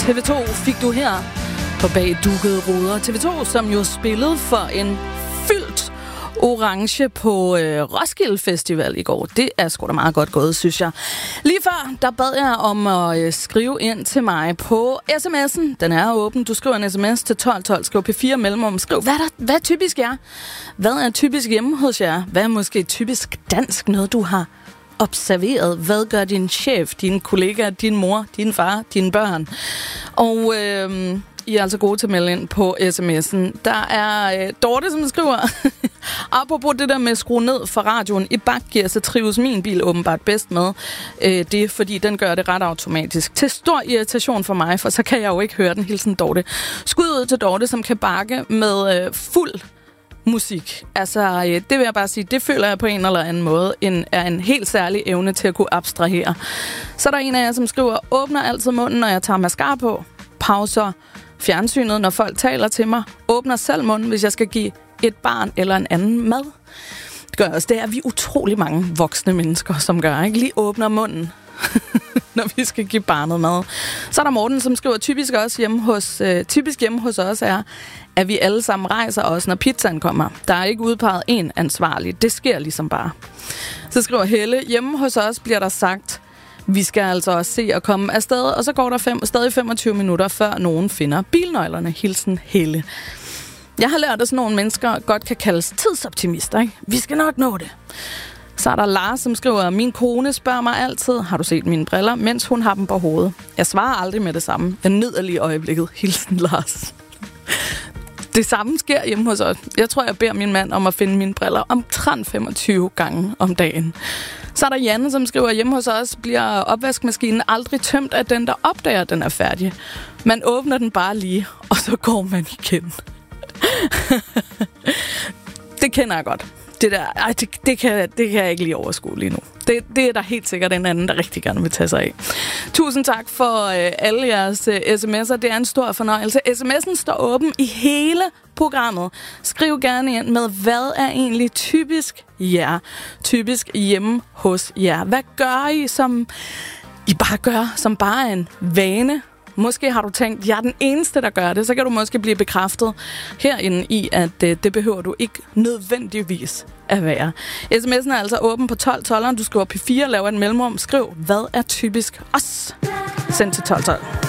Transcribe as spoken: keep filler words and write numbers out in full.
T V to fik du her på Bag Dukkede Ruder. T V to, som jo spillede for en fyldt orange på øh, Roskilde Festival i går. Det er sgu da meget godt gået, synes jeg. Lige før, der bad jeg om at øh, skrive ind til mig på sms'en. Den er åben. Du skriver en sms til tolv tolv. Skriv P fire mellemrum. Skriv, hvad er, der, hvad er typisk jer? Hvad er typisk hjemme hos jer? Hvad er måske typisk dansk, noget du har observeret? Hvad gør din chef, dine kollegaer, din mor, din far, dine børn? Og øh, I er altså gode til at melde ind på sms'en. Der er øh, Dorte, som skriver, apropos det der med at skrue ned for radioen i bakgear, så trives min bil åbenbart bedst med øh, det, fordi den gør det ret automatisk. Til stor irritation for mig, for så kan jeg jo ikke høre den. Hilsen Dorte. Skud ud til Dorte, som kan bakke med øh, fuld musik. Altså, øh, det vil jeg bare sige, det føler jeg på en eller anden måde en, er en helt særlig evne til at kunne abstrahere. Så er der en af jer, som skriver, åbner altid munden, når jeg tager mascara på. Pauser fjernsynet, når folk taler til mig. Åbner selv munden, hvis jeg skal give et barn eller en anden mad. Det gør også, det er vi utrolig mange voksne mennesker, som gør, ikke? Lige åbner munden, når vi skal give barnet mad. Så er der Morten, som skriver, typisk også hjemme hos, øh, typisk hjemme hos os er, at vi alle sammen rejser os, når pizzaen kommer. Der er ikke udpeget en ansvarlig. Det sker ligesom bare. Så skriver Helle, hjemme hos os bliver der sagt, vi skal altså også se at komme afsted, og så går der fem, stadig femogtyve minutter, før nogen finder bilnøglerne. Hilsen Helle. Jeg har lært, at sådan nogle mennesker godt kan kaldes tidsoptimister, ikke? Vi skal nok nå det. Så er der Lars, som skriver, min kone spørger mig altid, har du set mine briller, mens hun har dem på hovedet. Jeg svarer aldrig med det samme. Jeg nyder lige øjeblikket. Hilsen Lars. Det samme sker hjemme hos os. Jeg tror, jeg beder min mand om at finde mine briller omtrent femogtyve gange om dagen. Så er der Janne, som skriver, hjemme hos os bliver opvaskemaskinen aldrig tømt af den, der opdager, at den er færdig. Man åbner den bare lige, og så går man igen. Det kender jeg godt. Det der, ej, det, det, kan, det kan jeg ikke lige overskue lige nu. Det, det er der helt sikkert en anden, der rigtig gerne vil tage sig af. Tusind tak for øh, alle jeres øh, sms'er. Det er en stor fornøjelse. Sms'en står åben i hele programmet. Skriv gerne ind med, hvad er egentlig typisk jer? Typisk hjemme hos jer. Hvad gør I, som I bare gør, som bare er en vane? Måske har du tænkt, jeg er den eneste, der gør det. Så kan du måske blive bekræftet herinde i, at øh, det behøver du ikke nødvendigvis at være. Sms'en er altså åben på tolv tolv. Du skriver P fire, laver en mellemrum. Skriv, hvad er typisk os? Send til tolv tolv.